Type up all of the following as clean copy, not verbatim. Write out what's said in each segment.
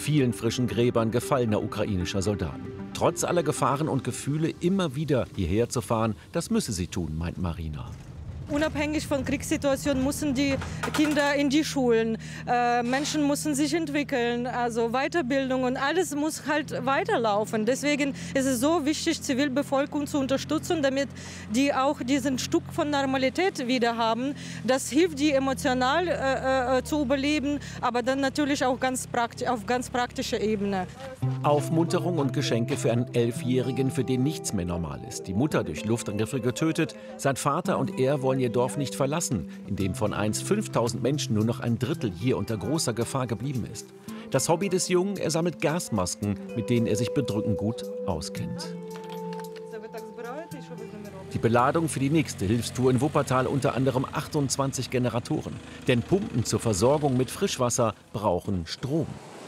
vielen frischen Gräbern gefallener ukrainischer Soldaten. Trotz aller Gefahren und Gefühle immer wieder hierher zu fahren, das müsse sie tun, meint Marina. Unabhängig von Kriegssituationen müssen die Kinder in die Schulen. Menschen müssen sich entwickeln, also Weiterbildung und alles muss halt weiterlaufen. Deswegen ist es so wichtig, Zivilbevölkerung zu unterstützen, damit die auch diesen Stück von Normalität wieder haben. Das hilft, die emotional zu überleben, aber dann natürlich auch auf ganz praktischer Ebene. Aufmunterung und Geschenke für einen 11-Jährigen, für den nichts mehr normal ist. Die Mutter durch Luftangriffe getötet, sein Vater und er wollen ihr Dorf nicht verlassen, in dem von einst 5000 Menschen nur noch ein Drittel hier unter großer Gefahr geblieben ist. Das Hobby des Jungen, er sammelt Gasmasken, mit denen er sich bedrückend gut auskennt. Die Beladung für die nächste Hilfstour in Wuppertal unter anderem 28 Generatoren. Denn Pumpen zur Versorgung mit Frischwasser brauchen Strom.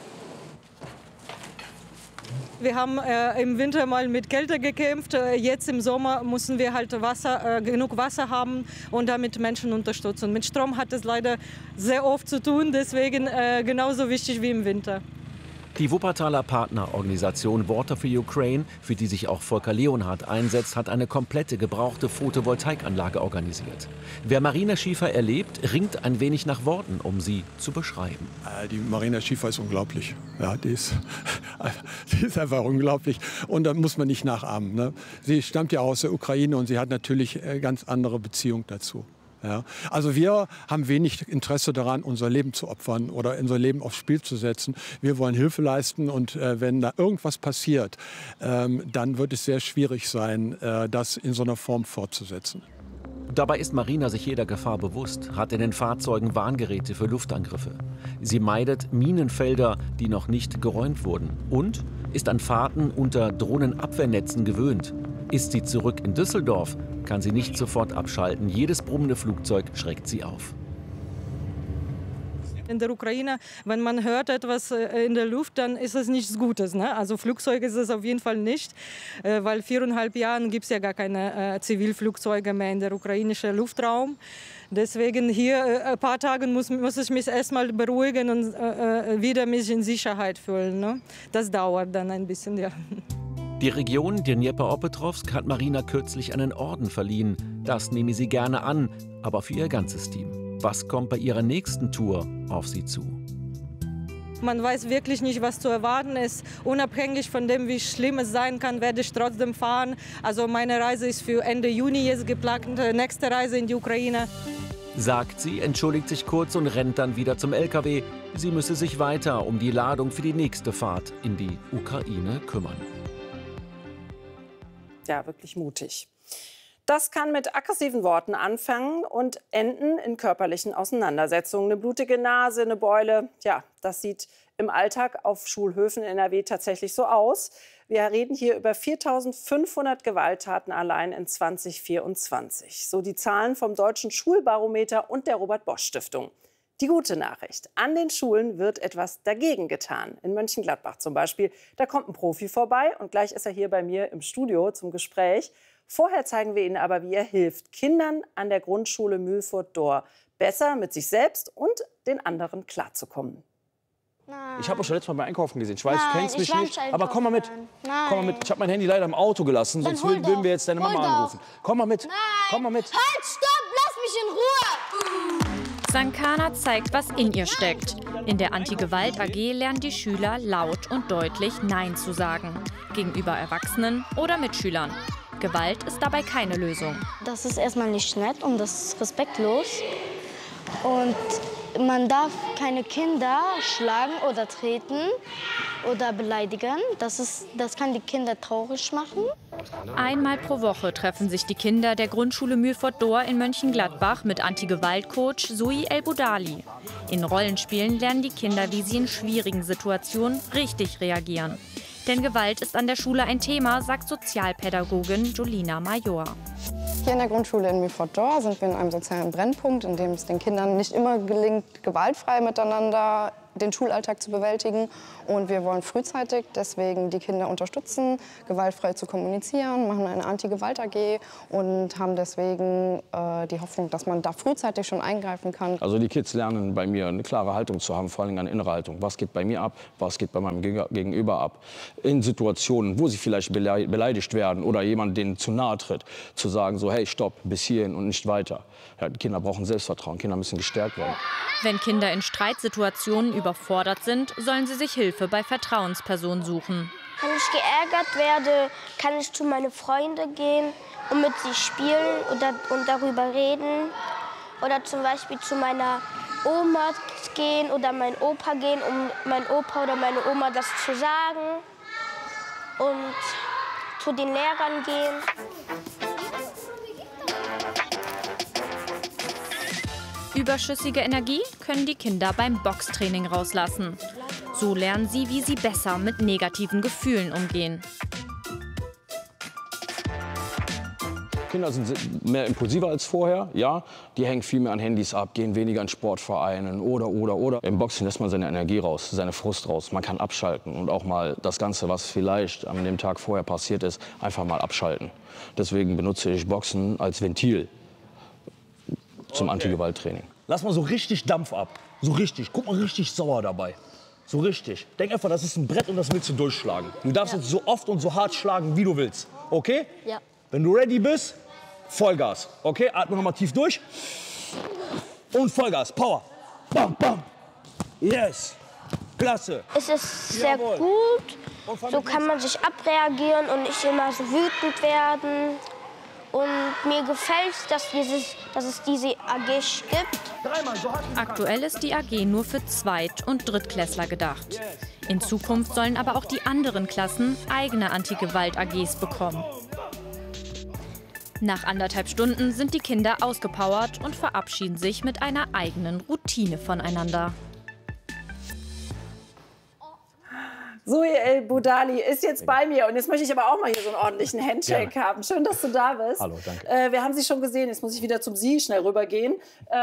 Wir haben im Winter mal mit Kälte gekämpft. Jetzt im Sommer müssen wir halt genug Wasser haben und damit Menschen unterstützen. Mit Strom hat es leider sehr oft zu tun, deswegen genauso wichtig wie im Winter. Die Wuppertaler Partnerorganisation Water for Ukraine, für die sich auch Volker Leonhardt einsetzt, hat eine komplette gebrauchte Photovoltaikanlage organisiert. Wer Marina Schiefer erlebt, ringt ein wenig nach Worten, um sie zu beschreiben. Die Marina Schiefer ist unglaublich. Ja, die ist einfach unglaublich. Und da muss man nicht nachahmen. Ne? Sie stammt ja aus der Ukraine und sie hat natürlich eine ganz andere Beziehung dazu. Ja, also wir haben wenig Interesse daran, unser Leben zu opfern oder unser Leben aufs Spiel zu setzen. Wir wollen Hilfe leisten und wenn da irgendwas passiert, dann wird es sehr schwierig sein, das in so einer Form fortzusetzen. Dabei ist Marina sich jeder Gefahr bewusst, hat in den Fahrzeugen Warngeräte für Luftangriffe. Sie meidet Minenfelder, die noch nicht geräumt wurden und ist an Fahrten unter Drohnenabwehrnetzen gewöhnt. Ist sie zurück in Düsseldorf, kann sie nicht sofort abschalten. Jedes brummende Flugzeug schreckt sie auf. In der Ukraine, wenn man hört etwas in der Luft, dann ist es nichts Gutes. Ne? Also Flugzeug ist es auf jeden Fall nicht, weil 4,5 Jahren gibt es ja gar keine Zivilflugzeuge mehr in der ukrainischen Luftraum. Deswegen hier ein paar Tage muss ich mich erstmal beruhigen und wieder mich in Sicherheit fühlen. Ne? Das dauert dann ein bisschen, ja. Die Region Dnjepr-Petrovsk hat Marina kürzlich einen Orden verliehen. Das nehme sie gerne an, aber für ihr ganzes Team. Was kommt bei ihrer nächsten Tour auf sie zu? Man weiß wirklich nicht, was zu erwarten ist. Unabhängig von dem, wie schlimm es sein kann, werde ich trotzdem fahren. Also meine Reise ist für Ende Juni jetzt geplant, nächste Reise in die Ukraine. Sagt sie, entschuldigt sich kurz und rennt dann wieder zum LKW. Sie müsse sich weiter um die Ladung für die nächste Fahrt in die Ukraine kümmern. Ja, wirklich mutig. Das kann mit aggressiven Worten anfangen und enden in körperlichen Auseinandersetzungen. Eine blutige Nase, eine Beule, ja, das sieht im Alltag auf Schulhöfen in NRW tatsächlich so aus. Wir reden hier über 4.500 Gewalttaten allein in 2024. So die Zahlen vom Deutschen Schulbarometer und der Robert-Bosch-Stiftung. Die gute Nachricht: An den Schulen wird etwas dagegen getan. In Mönchengladbach zum Beispiel. Da kommt ein Profi vorbei und gleich ist er hier bei mir im Studio zum Gespräch. Vorher zeigen wir Ihnen aber, wie er hilft, Kindern an der Grundschule Mühlfurt-Dorr besser mit sich selbst und den anderen klarzukommen. Nein. Ich habe euch schon letztes Mal beim Einkaufen gesehen. Ich weiß, du kennst mich nicht, aber komm mal mit. Nein. Komm mal mit. Ich habe mein Handy leider im Auto gelassen, sonst würden wir jetzt deine Mama anrufen. Komm mal mit. Nein. Komm mal mit. Halt, stopp, lass mich in Ruhe. Sankana zeigt, was in ihr steckt. In der Anti-Gewalt AG lernen die Schüler laut und deutlich Nein zu sagen. Gegenüber Erwachsenen oder Mitschülern. Gewalt ist dabei keine Lösung. Das ist erstmal nicht nett und das ist respektlos. Und man darf keine Kinder schlagen oder treten oder beleidigen. Das kann die Kinder traurig machen. Einmal pro Woche treffen sich die Kinder der Grundschule Mühlfurt-Dorr in Mönchengladbach mit Anti-Gewalt-Coach Sui El-Boudali. In Rollenspielen lernen die Kinder, wie sie in schwierigen Situationen richtig reagieren. Denn Gewalt ist an der Schule ein Thema, sagt Sozialpädagogin Julina Major. Hier in der Grundschule in Mühlfurt-Dorr sind wir in einem sozialen Brennpunkt, in dem es den Kindern nicht immer gelingt, gewaltfrei miteinander den Schulalltag zu bewältigen. Und wir wollen frühzeitig deswegen die Kinder unterstützen, gewaltfrei zu kommunizieren, machen eine Anti-Gewalt-AG und haben deswegen die Hoffnung, dass man da frühzeitig schon eingreifen kann. Also die Kids lernen bei mir eine klare Haltung zu haben, vor allem eine innere Haltung. Was geht bei mir ab, was geht bei meinem Gegenüber ab. In Situationen, wo sie vielleicht beleidigt werden oder jemand denen zu nahe tritt, zu sagen so, hey, stopp, bis hierhin und nicht weiter. Ja, die Kinder brauchen Selbstvertrauen, Kinder müssen gestärkt werden. Wenn Kinder in Streitsituationen überfordert sind, sollen sie sich Hilfe bei Vertrauenspersonen suchen. Wenn ich geärgert werde, kann ich zu meinen Freunden gehen und mit sie spielen und darüber reden. Oder zum Beispiel zu meiner Oma gehen oder meinem Opa gehen, um meinem Opa oder meine Oma das zu sagen. Und zu den Lehrern gehen. Überschüssige Energie können die Kinder beim Boxtraining rauslassen. So lernen sie, wie sie besser mit negativen Gefühlen umgehen. Kinder sind mehr impulsiver als vorher, ja. Die hängen viel mehr an Handys ab, gehen weniger in Sportvereinen oder. Im Boxen lässt man seine Energie raus, seine Frust raus. Man kann abschalten und auch mal das Ganze, was vielleicht an dem Tag vorher passiert ist, einfach mal abschalten. Deswegen benutze ich Boxen als Ventil zum Anti-Gewalt-Training. Lass mal so richtig Dampf ab. So richtig. Guck mal, richtig sauer dabei. So richtig. Denk einfach, das ist ein Brett und das willst du durchschlagen. Du darfst jetzt so oft und so hart schlagen, wie du willst. Okay? Ja. Wenn du ready bist, Vollgas. Okay? Atme noch mal tief durch. Und Vollgas. Power. Bam, bam. Yes. Klasse. Es ist sehr gut. So kann man sich abreagieren und nicht immer so wütend werden. Und mir gefällt es, dass es diese AG gibt. Aktuell ist die AG nur für Zweit- und Drittklässler gedacht. In Zukunft sollen aber auch die anderen Klassen eigene Anti-Gewalt-AGs bekommen. Nach 1,5 Stunden sind die Kinder ausgepowert und verabschieden sich mit einer eigenen Routine voneinander. Zoe El-Boudali ist jetzt bei mir und jetzt möchte ich aber auch mal hier so einen ordentlichen Handshake haben. Schön, dass du da bist. Hallo, danke. Wir haben Sie schon gesehen, jetzt muss ich wieder zum Sie schnell rübergehen.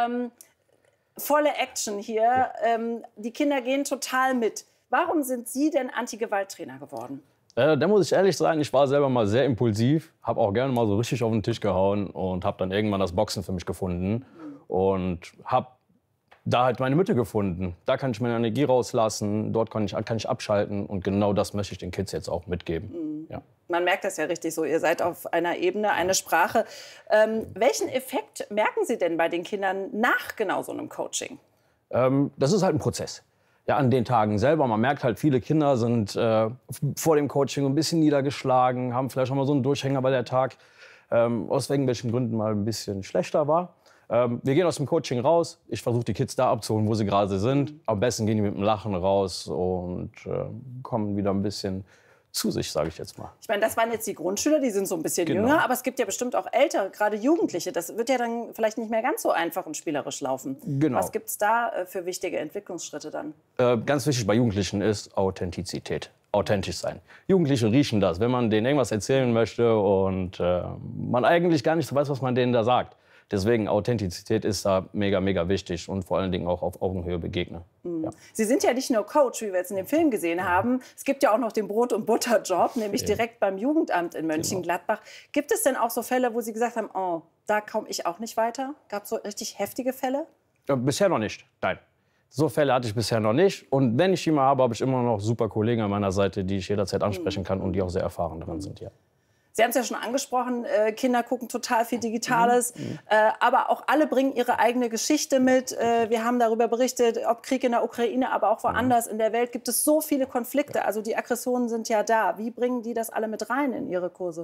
Volle Action hier. Die Kinder gehen total mit. Warum sind Sie denn Anti-Gewalt-Trainer geworden? Da muss ich ehrlich sagen, ich war selber mal sehr impulsiv, habe auch gerne mal so richtig auf den Tisch gehauen und habe dann irgendwann das Boxen für mich gefunden und habe da halt meine Mitte gefunden. Da kann ich meine Energie rauslassen, dort kann ich abschalten und genau das möchte ich den Kids jetzt auch mitgeben. Ja. Man merkt das ja richtig so, ihr seid auf einer Ebene, eine Sprache. Welchen Effekt merken Sie denn bei den Kindern nach genau so einem Coaching? Das ist halt ein Prozess. Ja, an den Tagen selber. Man merkt halt, viele Kinder sind vor dem Coaching ein bisschen niedergeschlagen, haben vielleicht auch mal so einen Durchhänger, weil der Tag aus irgendwelchen Gründen mal ein bisschen schlechter war. Wir gehen aus dem Coaching raus. Ich versuche, die Kids da abzuholen, wo sie gerade sind. Am besten gehen die mit dem Lachen raus und kommen wieder ein bisschen zu sich, sage ich jetzt mal. Ich meine, das waren jetzt die Grundschüler, die sind so ein bisschen jünger, aber es gibt ja bestimmt auch ältere, gerade Jugendliche. Das wird ja dann vielleicht nicht mehr ganz so einfach und spielerisch laufen. Genau. Was gibt es da für wichtige Entwicklungsschritte dann? Ganz wichtig bei Jugendlichen ist Authentizität. Authentisch sein. Jugendliche riechen das, wenn man denen irgendwas erzählen möchte und man eigentlich gar nicht so weiß, was man denen da sagt. Deswegen Authentizität ist da mega, mega wichtig und vor allen Dingen auch auf Augenhöhe begegnen. Ja. Sie sind ja nicht nur Coach, wie wir jetzt in dem Film gesehen haben. Es gibt ja auch noch den Brot- und Butterjob, nämlich direkt beim Jugendamt in Mönchengladbach. Gibt es denn auch so Fälle, wo Sie gesagt haben, oh, da komme ich auch nicht weiter? Gab es so richtig heftige Fälle? Bisher noch nicht, nein. So Fälle hatte ich bisher noch nicht. Und wenn ich die mal habe, habe ich immer noch super Kollegen an meiner Seite, die ich jederzeit ansprechen kann und die auch sehr erfahren daran sind. Ja. Sie haben es ja schon angesprochen, Kinder gucken total viel Digitales, aber auch alle bringen ihre eigene Geschichte mit. Wir haben darüber berichtet, ob Krieg in der Ukraine, aber auch woanders in der Welt gibt es so viele Konflikte. Also die Aggressionen sind ja da. Wie bringen die das alle mit rein in ihre Kurse?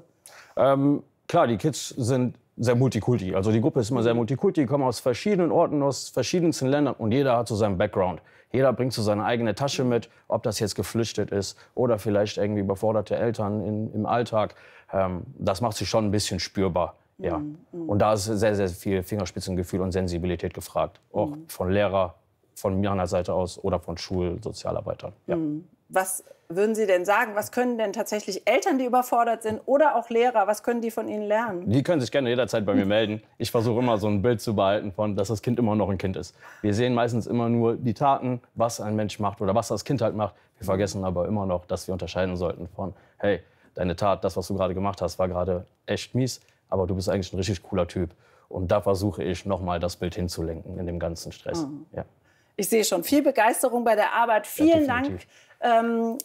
Klar, die Kids sind sehr multikulti. Also die Gruppe ist immer sehr multikulti, die kommen aus verschiedenen Orten, aus verschiedensten Ländern und jeder hat so seinen Background. Jeder bringt so seine eigene Tasche mit, ob das jetzt geflüchtet ist oder vielleicht irgendwie überforderte Eltern im Alltag. Das macht sich schon ein bisschen spürbar. Ja. Und da ist sehr, sehr viel Fingerspitzengefühl und Sensibilität gefragt. Auch von Lehrer, von meiner Seite aus oder von Schulsozialarbeitern. Ja. Was würden Sie denn sagen? Was können denn tatsächlich Eltern, die überfordert sind, oder auch Lehrer, was können die von Ihnen lernen? Die können sich gerne jederzeit bei mir melden. Ich versuche immer so ein Bild zu behalten von, dass das Kind immer noch ein Kind ist. Wir sehen meistens immer nur die Taten, was ein Mensch macht oder was das Kind halt macht. Wir vergessen aber immer noch, dass wir unterscheiden sollten von, hey, deine Tat, das, was du gerade gemacht hast, war gerade echt mies, aber du bist eigentlich ein richtig cooler Typ. Und da versuche ich nochmal das Bild hinzulenken in dem ganzen Stress. Ja. Ich sehe schon viel Begeisterung bei der Arbeit. Vielen Dank